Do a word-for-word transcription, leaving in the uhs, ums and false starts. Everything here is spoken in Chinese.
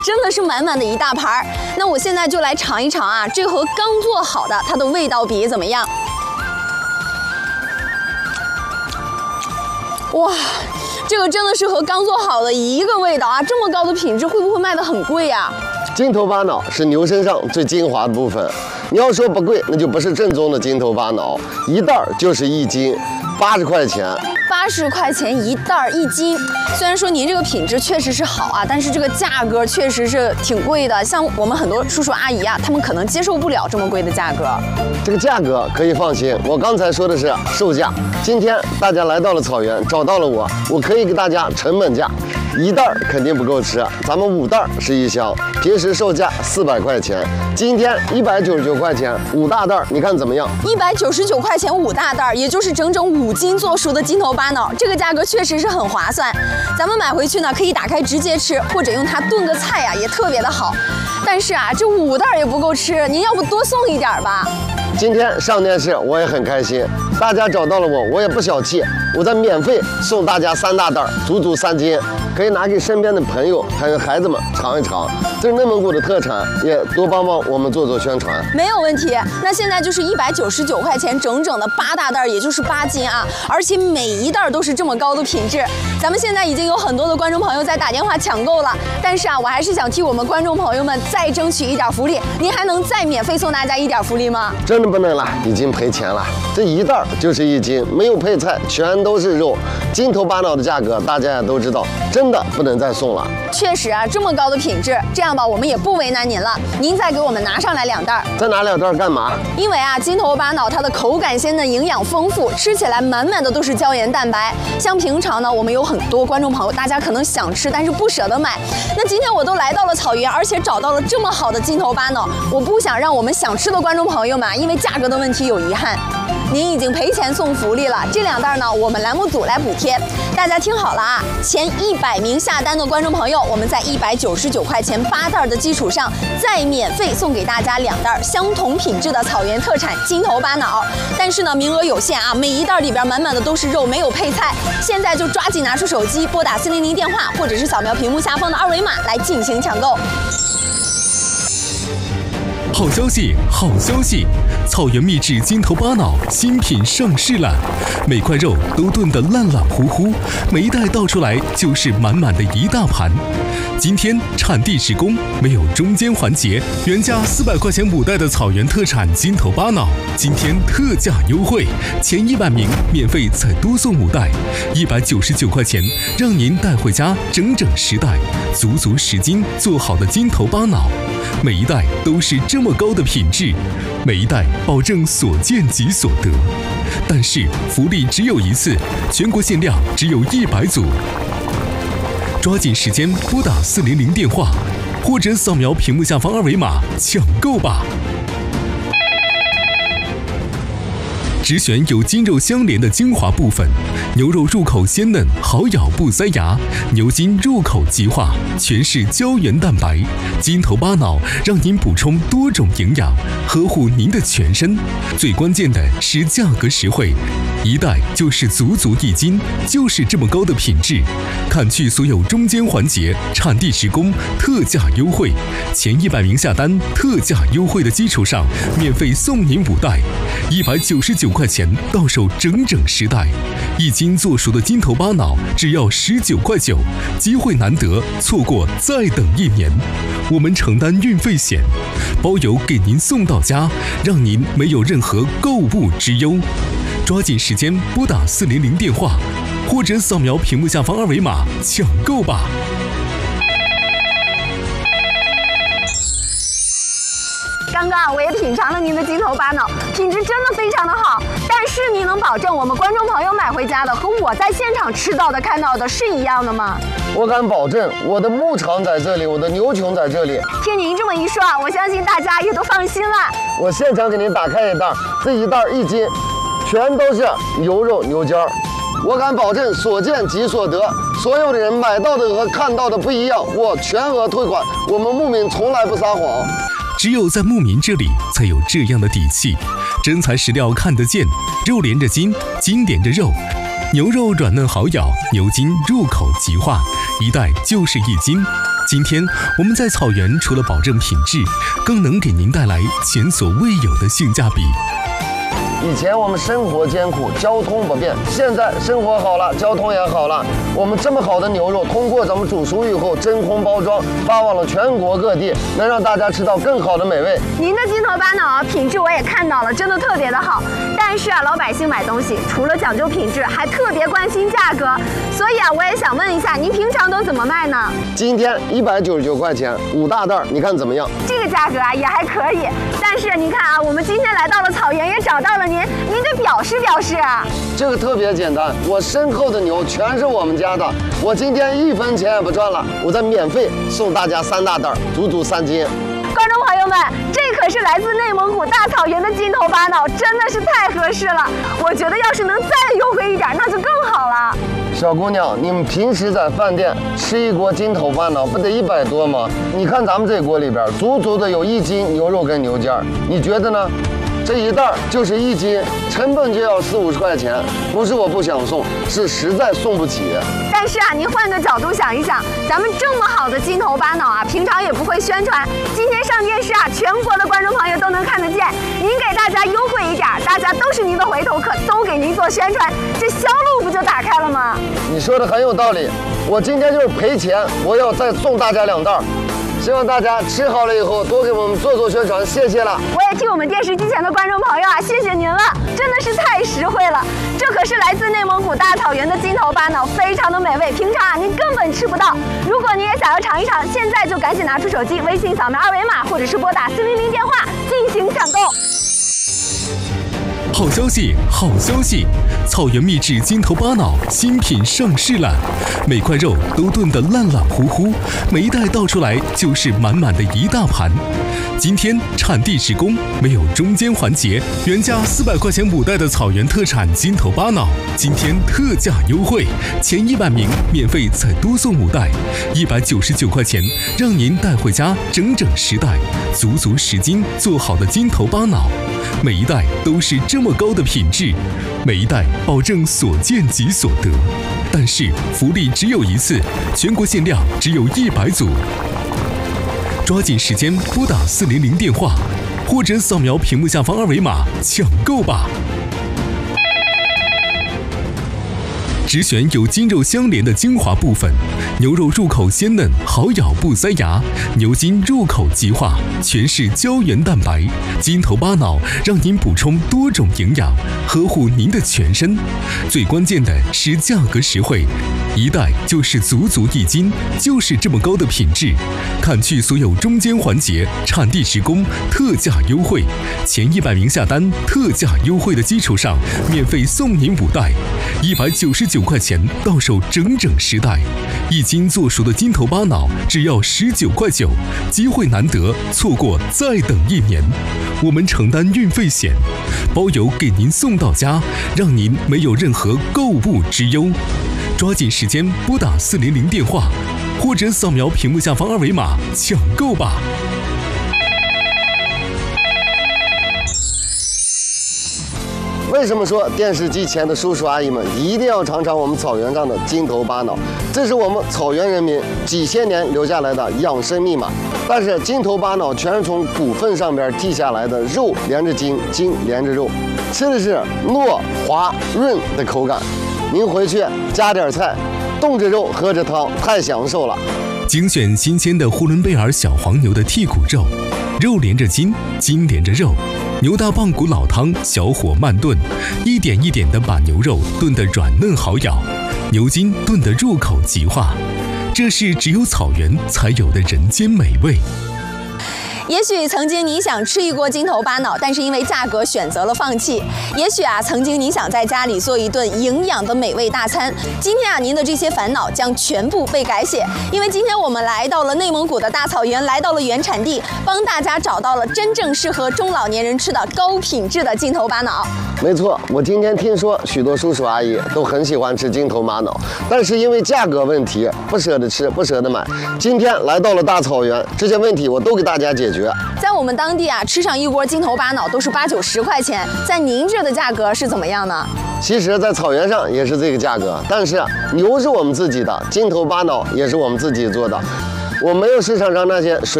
真的是满满的一大盘儿。那我现在就来尝一尝啊，这和刚做好的它的味道比怎么样？哇，这个真的是和刚做好的一个味道啊！这么高的品质，会不会卖得很贵呀？ 金头巴脑是牛身上最精华的部分，你要说不贵，那就不是正宗的金头巴脑，一袋就是一斤，八十块钱。 八十块钱一袋儿一斤，虽然说您这个品质确实是好啊，但是这个价格确实是挺贵的。像我们很多叔叔阿姨啊，他们可能接受不了这么贵的价格。 这个价格可以放心，我刚才说的是售价。今天大家来到了草原，找到了我，我可以给大家成本价。一袋儿肯定不够吃，咱们五袋儿是一箱，平时售价四百块钱，今天一百九十九块钱，五大袋儿，你看怎么样？ 一百九十九块钱五大袋儿，也就是整整五斤做熟的金头巴脑，这个价格确实是很划算。咱们买回去呢，可以打开直接吃，或者用它炖个菜呀、啊，也特别的好。但是啊，这五袋儿也不够吃，您要不多送一点吧？ 今天上电视我也很开心，大家找到了我，我也不小气，我再免费送大家三大袋，足足三斤，可以拿给身边的朋友还有孩子们尝一尝。这是内蒙古的特产，也多帮帮我们做做宣传。 没有问题。那现在就是一百九十九块钱，整整的八大袋，也就是八斤啊，而且每一袋都是这么高的品质。咱们现在已经有很多的观众朋友在打电话抢购了，但是啊，我还是想替我们观众朋友们再争取一点福利，您还能再免费送大家一点福利吗？ 真的不能了，已经赔钱了。这一袋就是一斤，没有配菜，全都是肉。金头巴脑的价格大家也都知道，真的不能再送了。 确实啊，这么高的品质，这样吧，我们也不为难您了，您再给我们拿上来两袋。 再拿两袋干嘛？ 因为啊，金头巴脑它的口感鲜嫩，营养丰富，吃起来满满的都是胶原蛋白。像平常呢，我们有很多观众朋友，大家可能想吃，但是不舍得买。那今天我都来到了草原，而且找到了这么好的金头巴脑，我不想让我们想吃的观众朋友们因为价格的问题有遗憾。您已经赔钱送福利了，这两袋呢，我们栏目组来补贴。大家听好了啊，前一百名下单的观众朋友，我们在一百九十九块钱八袋的基础上，再免费送给大家两袋相同品质的草原特产金头巴脑。但是呢，名额有限啊，每一袋里边满满的都是肉，没有配菜。现在就抓紧拿出手机，拨打四零零电话，或者是扫描屏幕下方的二维码来进行抢购。 好消息，好消息！草原秘制金头巴脑新品上市了，每块肉都炖得烂烂糊糊，每一袋倒出来就是满满的一大盘。今天产地直供，没有中间环节，原价四百块钱五袋的草原特产金头巴脑，今天特价优惠，前一百名免费再多送五袋，一百九十九块钱，让您带回家整整十袋，足足十斤做好的金头巴脑。每一袋都是这么高的品质，每一袋保证所见即所得。但是福利只有一次，全国限量只有一百组，抓紧时间拨打四零零电话，或者扫描屏幕下方二维码抢购吧。只选有筋肉相连的精华部分，牛肉入口鲜嫩，好咬不塞牙；牛筋入口即化，全是胶原蛋白。金头巴脑让您补充多种营养，呵护您的全身。最关键的是价格实惠，一袋就是足足一斤，就是这么高的品质。砍去所有中间环节，产地直供，特价优惠。前一百名下单，特价优惠的基础上，免费送您五袋，一百九十九块钱到手整整十袋，一斤做熟的金头巴脑只要十九块九，机会难得，错过再等一年。我们承担运费险，包邮给您送到家，让您没有任何购物之忧。抓紧时间拨打四零零电话，或者扫描屏幕下方二维码抢购吧。 刚刚啊，我也品尝了您的金头巴脑，品质真的非常的好。但是您能保证我们观众朋友买回家的和我在现场吃到的、看到的是一样的吗？ 我敢保证，我的牧场在这里，我的牛群在这里。 听您这么一说啊，我相信大家也都放心了。 我现场给您打开一袋，这一袋一斤，全都是牛肉牛筋儿。我敢保证，所见即所得。所有的人买到的和看到的不一样，我全额退款。我们牧民从来不撒谎。 只有在牧民这里才有这样的底气，真材实料看得见，肉连着筋，筋连着肉，牛肉软嫩好咬，牛筋入口即化，一袋就是一斤。 今天我们在草原除了保证品质，更能给您带来前所未有的性价比。 以前我们生活艰苦，交通不便，现在生活好了，交通也好了。我们这么好的牛肉，通过咱们煮熟以后真空包装，发往了全国各地，能让大家吃到更好的美味。 您的金头巴脑啊，品质我也看到了，真的特别的好。但是啊，老百姓买东西除了讲究品质，还特别关心价格。所以啊，我也想问一下，您平常都怎么卖呢？ 今天一百九十九块钱五大袋，你看怎么样？ 这个价格啊也还可以。但是您看啊，我们今天来到了草原，也找到了您，您得表示表示啊。 这个特别简单，我身后的牛全是我们家的，我今天一分钱也不赚了，我再免费送大家三大袋，足足三斤。 观众朋友们，这可是来自内蒙古大草原的金头巴脑，真的是太合适了。我觉得要是能再优惠一点，那就更好了。 小姑娘，你们平时在饭店吃一锅金头巴脑，不得一百多吗？你看咱们这锅里边，足足的有一斤牛肉跟牛腱，你觉得呢？这一袋就是一斤，成本就要四五十块钱，不是我不想送，是实在送不起。 但是啊，您换个角度想一想，咱们这么好的金头巴脑啊，平常也不会宣传，今天上电视啊，全国的观众朋友都能看得见。您给大家优惠一点，大家都是您的回头客，都给您做宣传，这销路不就打开了吗？ 你说的很有道理，我今天就是赔钱，我要再送大家两袋。希望大家吃好了以后多给我们做做宣传，谢谢了。 我也替我们电视机前的观众朋友啊，谢谢您了，真的是太实惠了。这可是来自内蒙古大草原的金头巴脑，非常的美味，平常啊您根本吃不到。如果您也想要尝一尝，现在就赶紧拿出手机，微信扫描二维码，或者是拨打四零零电话进行抢购。 好消息，好消息！草原秘制金头巴脑新品上市了，每块肉都炖得烂烂糊糊，每一袋倒出来就是满满的一大盘。今天产地直供，没有中间环节，原价四百块钱五袋的草原特产金头巴脑，今天特价优惠，前一百名免费再多送五袋，一百九十九块钱，让您带回家整整十袋，足足十斤做好的金头巴脑。每一袋都是这么高的品质，每一袋保证所见即所得。但是福利只有一次，全国限量只有一百组，抓紧时间拨打四零零电话，或者扫描屏幕下方二维码抢购吧。只选有筋肉相连的精华部分，牛肉入口鲜嫩，好咬不塞牙；牛筋入口即化，全是胶原蛋白。金头巴脑让您补充多种营养，呵护您的全身。最关键的是价格实惠，一袋就是足足一斤，就是这么高的品质。砍去所有中间环节，产地直供，特价优惠。前一百名下单，特价优惠的基础上，免费送您五袋，一百九十九块钱到手整整十袋，一斤做熟的金头巴脑只要十九块九，机会难得，错过再等一年。我们承担运费险，包邮给您送到家，让您没有任何购物之忧。抓紧时间拨打四零零电话，或者扫描屏幕下方二维码抢购吧。 为什么说电视机前的叔叔阿姨们一定要尝尝我们草原上的金头巴脑？这是我们草原人民几千年留下来的养生密码。但是金头巴脑全是从骨缝上边剔下来的，肉连着筋，筋连着肉，吃的是糯滑润的口感。您回去加点菜，冻着肉喝着汤，太享受了。 精选新鲜的呼伦贝尔小黄牛的剔骨肉，肉连着筋，筋连着肉。牛大棒骨老汤，小火慢炖，一点一点地把牛肉炖得软嫩好咬，牛筋炖得入口即化，这是只有草原才有的人间美味。 也许曾经你想吃一锅金头巴脑，但是因为价格选择了放弃。也许啊，曾经你想在家里做一顿营养的美味大餐。今天啊，您的这些烦恼将全部被改写，因为今天我们来到了内蒙古的大草原，来到了原产地，帮大家找到了真正适合中老年人吃的高品质的金头巴脑。 没错，我今天听说许多叔叔阿姨都很喜欢吃金头巴脑，但是因为价格问题不舍得吃，不舍得买。今天来到了大草原，这些问题我都给大家解决。 在我们当地啊，吃上一锅金头巴脑都是八九十块钱，在您这的价格是怎么样呢？ 其实，在草原上也是这个价格，但是牛是我们自己的，金头巴脑也是我们自己做的。 我没有市场上那些水